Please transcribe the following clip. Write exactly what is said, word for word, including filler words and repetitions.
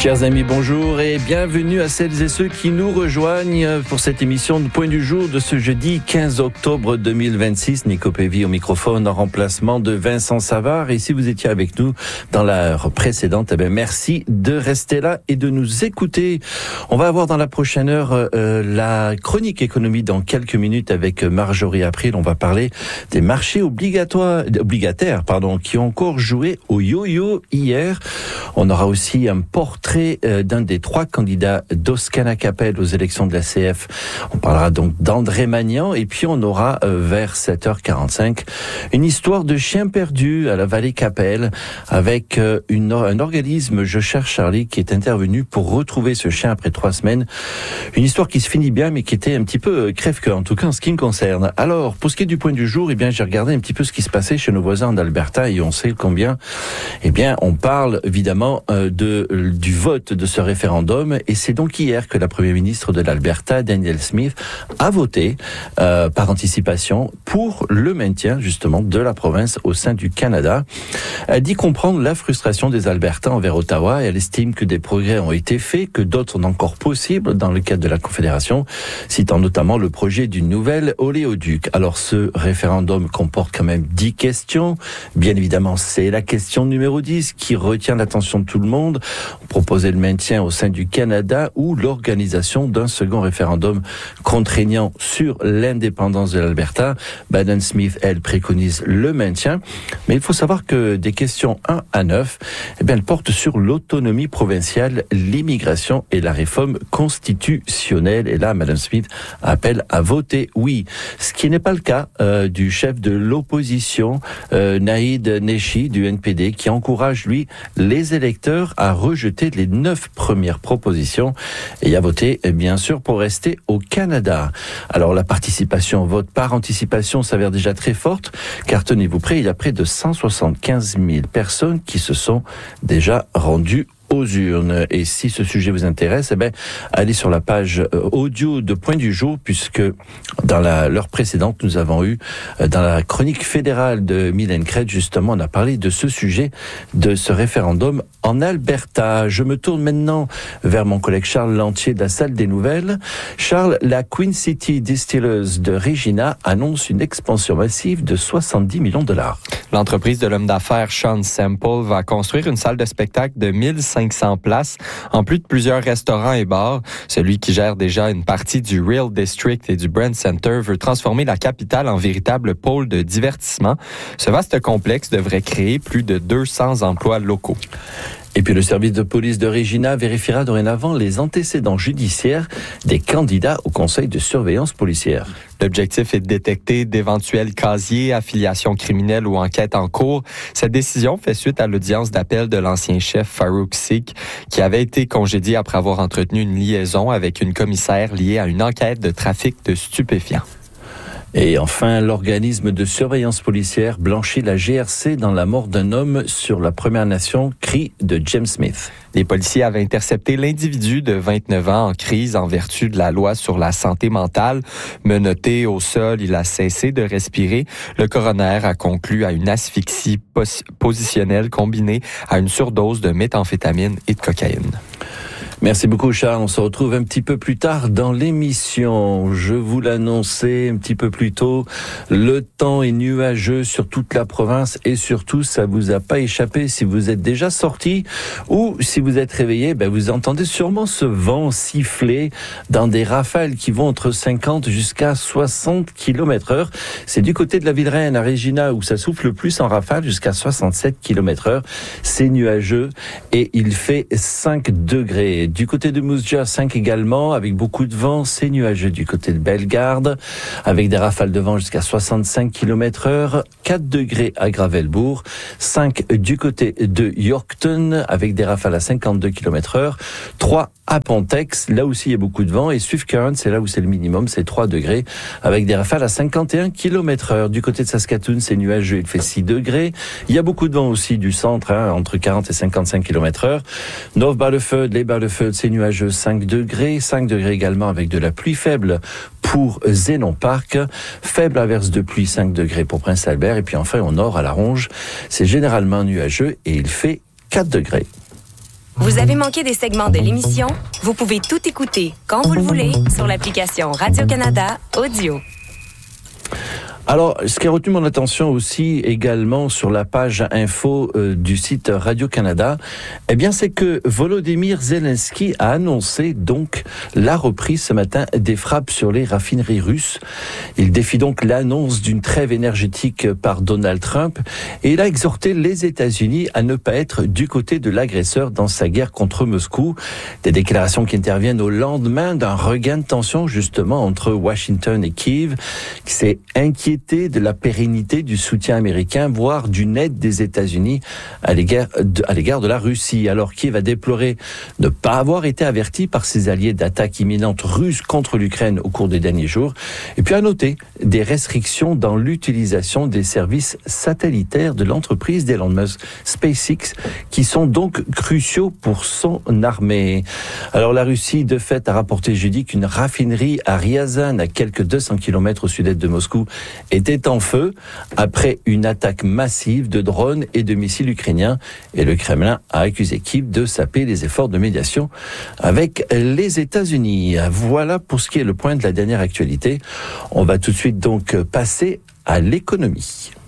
Chers amis, bonjour et bienvenue à celles et ceux qui nous rejoignent pour cette émission de Point du Jour de ce jeudi quinze octobre deux mille vingt-six. Nico Pévy au microphone en remplacement de Vincent Savard. Et si vous étiez avec nous dans l'heure précédente, eh bien, merci de rester là et de nous écouter. On va avoir dans la prochaine heure euh, la chronique économie dans quelques minutes avec Marjorie April. On va parler des marchés obligatoires, obligataires pardon, qui ont encore joué au yo-yo hier. On aura aussi un portrait d'un des trois candidats d'Oscana Capel aux élections de la C F. On parlera donc d'André Magnan et puis on aura euh, vers sept heures quarante-cinq une histoire de chien perdu à la vallée Capel avec euh, une, un organisme Je cherche Charlie qui est intervenu pour retrouver ce chien après trois semaines. Une histoire qui se finit bien mais qui était un petit peu crève-cœur en tout cas en ce qui me concerne. Alors pour ce qui est du point du jour, eh bien j'ai regardé un petit peu ce qui se passait chez nos voisins en Alberta et on sait combien eh bien on parle évidemment euh, de du vote de ce référendum et c'est donc hier que la première ministre de l'Alberta, Danielle Smith, a voté euh, par anticipation pour le maintien justement de la province au sein du Canada. Elle dit comprendre la frustration des Albertains envers Ottawa et elle estime que des progrès ont été faits, que d'autres sont encore possibles dans le cadre de la Confédération, citant notamment le projet d'une nouvelle oléoduc. Alors ce référendum comporte quand même dix questions. Bien évidemment, c'est la question numéro dix qui retient l'attention de tout le monde. On proposer le maintien au sein du Canada ou l'organisation d'un second référendum contraignant sur l'indépendance de l'Alberta. Biden Smith, elle, préconise le maintien. Mais il faut savoir que des questions un à neuf, eh bien, elles portent sur l'autonomie provinciale, l'immigration et la réforme constitutionnelle. Et là, Mme Smith appelle à voter oui. Ce qui n'est pas le cas euh, du chef de l'opposition, euh, Naïd Neshi, du N P D, qui encourage, lui, les électeurs à rejeter les neuf premières propositions et à voter, bien sûr, pour rester au Canada. Alors, la participation au vote par anticipation s'avère déjà très forte, car tenez-vous prêts, il y a près de cent soixante-quinze mille personnes qui se sont déjà rendues aux urnes. Et si ce sujet vous intéresse, eh ben, allez sur la page audio de Point du Jour, puisque dans la, l'heure précédente, nous avons eu, dans la chronique fédérale de Mylène Crête, justement, on a parlé de ce sujet, de ce référendum en Alberta. Je me tourne maintenant vers mon collègue Charles Lantier de la salle des nouvelles. Charles, la Queen City Distillers de Regina annonce une expansion massive de soixante-dix millions de dollars. L'entreprise de l'homme d'affaires Sean Semple va construire une salle de spectacle de mille cinq cents places, en plus de plusieurs restaurants et bars. Celui qui gère déjà une partie du Real District et du Brand Center veut transformer la capitale en véritable pôle de divertissement. Ce vaste complexe devrait créer plus de deux cents emplois locaux. Et puis le service de police de Regina vérifiera dorénavant les antécédents judiciaires des candidats au conseil de surveillance policière. L'objectif est de détecter d'éventuels casiers, affiliations criminelles ou enquêtes en cours. Cette décision fait suite à l'audience d'appel de l'ancien chef Farouk Sikh, qui avait été congédié après avoir entretenu une liaison avec une commissaire liée à une enquête de trafic de stupéfiants. Et enfin, l'organisme de surveillance policière blanchit la G R C dans la mort d'un homme sur la Première Nation, cri de James Smith. Les policiers avaient intercepté l'individu de vingt-neuf ans en crise en vertu de la loi sur la santé mentale. Menotté au sol, il a cessé de respirer. Le coroner a conclu à une asphyxie pos- positionnelle combinée à une surdose de méthamphétamine et de cocaïne. Merci beaucoup Charles, on se retrouve un petit peu plus tard dans l'émission. Je vous l'annonçais un petit peu plus tôt, le temps est nuageux sur toute la province et surtout ça vous a pas échappé si vous êtes déjà sorti ou si vous êtes réveillé, ben vous entendez sûrement ce vent siffler dans des rafales qui vont entre cinquante jusqu'à soixante kilomètres heure. C'est du côté de la Ville-Reine à Regina où ça souffle le plus en rafale jusqu'à soixante-sept kilomètres heure. C'est nuageux et il fait cinq degrés. Du côté de Moose Jaw, cinq également, avec beaucoup de vent. C'est nuageux du côté de Bellegarde, avec des rafales de vent jusqu'à soixante-cinq kilomètres heure. quatre degrés à Gravelbourg. cinq du côté de Yorkton, avec des rafales à cinquante-deux kilomètres heure. trois à Pontex, là aussi il y a beaucoup de vent. Et Swift Current, c'est là où c'est le minimum, c'est trois degrés, avec des rafales à cinquante et un kilomètres heure. Du côté de Saskatoon, c'est nuageux, il fait six degrés. Il y a beaucoup de vent aussi du centre, hein, entre quarante et cinquante-cinq kilomètres heure. North Battleford, les Battleford, c'est nuageux, cinq degrés. cinq degrés également avec de la pluie faible pour Zénon Park. Faible averse de pluie, cinq degrés pour Prince Albert. Et puis enfin, au nord, à La Ronge, c'est généralement nuageux et il fait quatre degrés. Vous avez manqué des segments de l'émission? Vous pouvez tout écouter quand vous le voulez sur l'application Radio-Canada Audio. Alors, ce qui a retenu mon attention aussi également sur la page info euh, du site Radio-Canada, eh bien, c'est que Volodymyr Zelensky a annoncé donc la reprise ce matin des frappes sur les raffineries russes. Il défie donc l'annonce d'une trêve énergétique par Donald Trump et il a exhorté les États-Unis à ne pas être du côté de l'agresseur dans sa guerre contre Moscou. Des déclarations qui interviennent au lendemain d'un regain de tension justement entre Washington et Kiev, qui s'est inquiété de la pérennité du soutien américain, voire d'une aide des États-Unis à l'égard de, à l'égard de la Russie. Alors Kiev a déploré ne pas avoir été averti par ses alliés d'attaques imminentes russes contre l'Ukraine au cours des derniers jours. Et puis a noté des restrictions dans l'utilisation des services satellitaires de l'entreprise d'Elon Musk, SpaceX, qui sont donc cruciaux pour son armée. Alors la Russie, de fait, a rapporté jeudi qu'une raffinerie à Ryazan, à quelques deux cents kilomètres au sud-est de Moscou, était en feu après une attaque massive de drones et de missiles ukrainiens. Et le Kremlin a accusé Kiev de saper les efforts de médiation avec les États-Unis. Voilà pour ce qui est le point de la dernière actualité. On va tout de suite donc passer à l'économie.